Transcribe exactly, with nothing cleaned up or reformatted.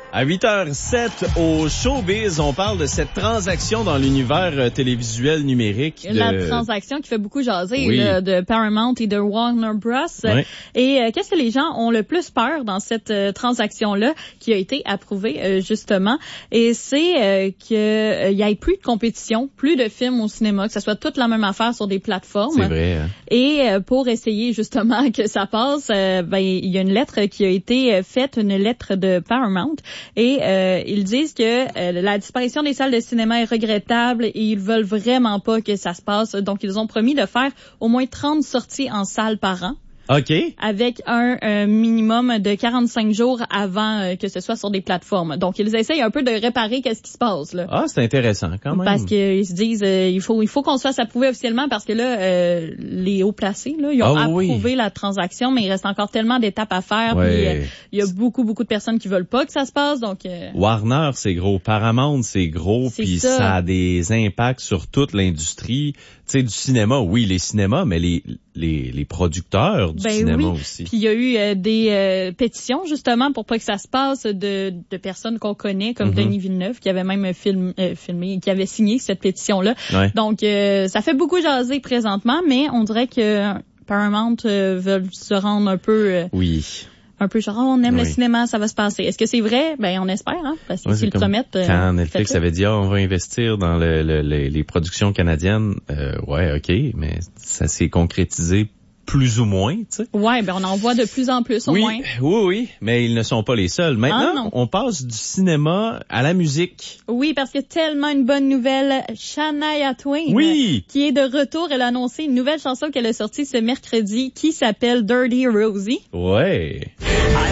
À huit heures zéro sept au Showbiz, on parle de cette transaction dans l'univers euh, télévisuel numérique. De... La transaction qui fait beaucoup jaser oui. là, de Paramount et de Warner Bros. Oui. Et euh, qu'est-ce que les gens ont le plus peur dans cette euh, transaction-là qui a été approuvée euh, justement? Et c'est euh, qu'il euh, y ait plus de compétition, plus de films au cinéma, que ça soit toute la même affaire sur des plateformes. C'est vrai. Hein? Et euh, pour essayer justement que ça passe, euh, ben il y a une lettre qui a été faite, une lettre de Paramount. Et euh, ils disent que euh, la disparition des salles de cinéma est regrettable et ils veulent vraiment pas que ça se passe. Donc, ils ont promis de faire au moins trente sorties en salle par an. OK. Avec un euh, minimum de quarante-cinq jours avant euh, que ce soit sur des plateformes. Donc, ils essayent un peu de réparer qu'est-ce qui se passe, là. Ah, c'est intéressant, quand même. Parce qu'ils se disent, euh, il faut il faut qu'on se fasse approuver officiellement parce que là, euh, les hauts placés, là, ils ont ah, approuvé oui. la transaction, mais il reste encore tellement d'étapes à faire. Ouais. Puis, euh, il y a beaucoup, beaucoup de personnes qui veulent pas que ça se passe, donc... Euh, Warner, c'est gros. Paramount, c'est gros. Puis ça. ça a des impacts sur toute l'industrie. Tu sais, du cinéma, oui, les cinémas, mais les les, les producteurs du ben cinéma oui. aussi. Puis il y a eu euh, des euh, pétitions, justement, pour pas que ça se passe de, de personnes qu'on connaît, comme mm-hmm. Denis Villeneuve, qui avait même film, euh, filmé, qui avait signé cette pétition-là. Ouais. Donc, euh, ça fait beaucoup jaser présentement, mais on dirait que Paramount euh, veulent se rendre un peu... Euh, oui. Un peu genre, oh, on aime oui. le cinéma, ça va se passer. Est-ce que c'est vrai? Ben, on espère, hein, parce que ouais, s'ils le promettent... Euh, quand Netflix avait dit, ah, oh, on va investir dans le, le, le, les productions canadiennes, euh, ouais, OK, mais ça s'est concrétisé plus ou moins, tu sais. Ouais, ben on en voit de plus en plus, au oui, moins. Oui, oui, mais ils ne sont pas les seuls. Maintenant, ah, on passe du cinéma à la musique. Oui, parce qu'il y a tellement une bonne nouvelle. Shania Twain, oui. qui est de retour. Elle a annoncé une nouvelle chanson qu'elle a sortie ce mercredi qui s'appelle Dirty Rosie. Ouais.